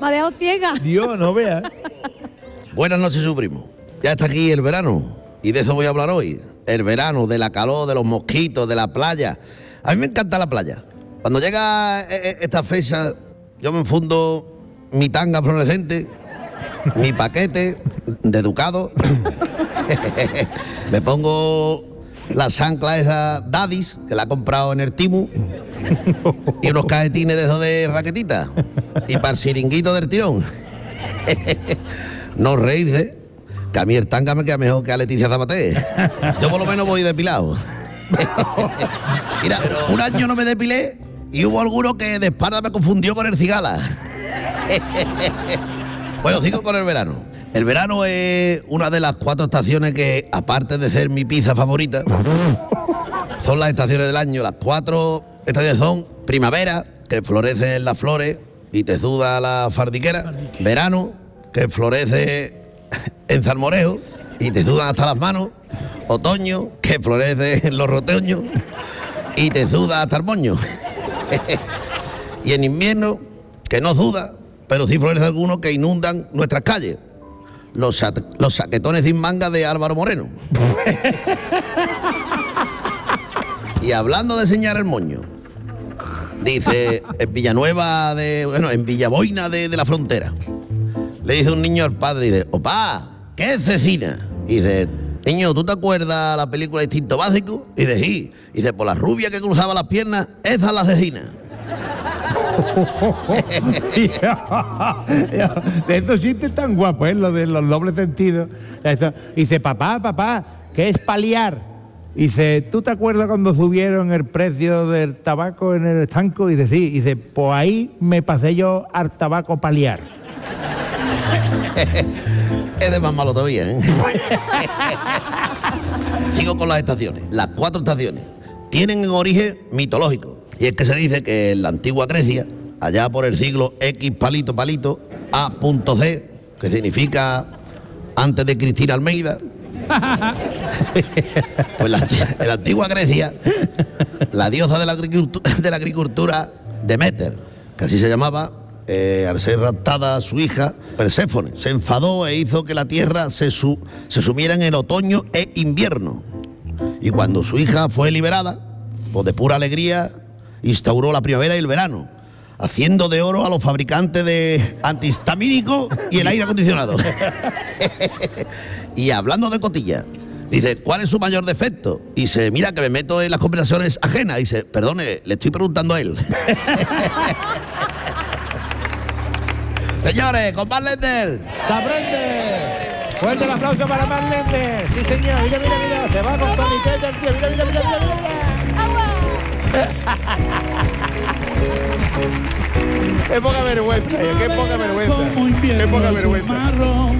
Me ha dejado ciega. Dios, no veas. Buenas noches, su primo. Ya está aquí el verano y de eso voy a hablar hoy. El verano, de la calor, de los mosquitos, de la playa. A mí me encanta la playa. Cuando llega esta fecha, yo me enfundo mi tanga fluorescente, mi paquete de Ducado, me pongo la chancla esa Dadis, que la he comprado en el Timu, y unos cajetines de esos de raquetita, y para el siringuito del tirón. No reírse, que a mí el tanga me queda mejor que a Leticia Zapaté. Yo por lo menos voy depilado. Mira, un año no me depilé y hubo alguno que de espalda me confundió con el cigala. Bueno, sigo con el verano. El verano es una de las 4 estaciones que, aparte de ser mi pizza favorita, son las estaciones del año. Las 4 estaciones son primavera, que florecen las flores y te suda la fardiquera. Verano, que florece en salmorejo y te sudan hasta las manos. Otoño, que florece en los rotoños y te suda hasta el moño. Y en invierno, que no suda, pero sí florece algunos que inundan nuestras calles. Los saquetones sin manga de Álvaro Moreno. Y hablando de enseñar el moño, dice en Villanueva en Villaboina de la Frontera, le dice un niño al padre, dice, opá, ¿qué es cecina? Y dice, niño, ¿tú te acuerdas la película Instinto Básico? Y dice, sí. Y dice, por la rubia que cruzaba las piernas, esa es la cecina. Estos chistes tan guapos, lo de los dobles sentidos. Y dice, papá, ¿qué es paliar? Y dice, ¿tú te acuerdas cuando subieron el precio del tabaco en el estanco? Y dice, sí. Y dice, pues ahí me pasé yo al tabaco paliar. Es de más malo todavía, ¿eh? Sigo con las estaciones. Las 4 estaciones tienen un origen mitológico. Y es que se dice que en la antigua Grecia, allá por el siglo X palito, A.C, que significa antes de Cristina Almeida, pues en la antigua Grecia, la diosa de la agricultura, Demeter, que así se llamaba, al ser raptada su hija, Perséfone, se enfadó e hizo que la tierra se sumiera en el otoño e invierno. Y cuando su hija fue liberada, pues de pura alegría, instauró la primavera y el verano, haciendo de oro a los fabricantes de antihistamínicos y el aire acondicionado. Y hablando de cotilla, dice, ¿cuál es su mayor defecto? Y dice, mira que me meto en las conversaciones ajenas. Y dice, perdone, le estoy preguntando a él. Señores, con Marc Lender. ¡Se aprende! Fuerte el aplauso para Marc Lender. Sí, señor. Mira. Se va con Tony Tete, tío. Mira. Qué poca vergüenza, qué poca vergüenza. Qué poca vergüenza.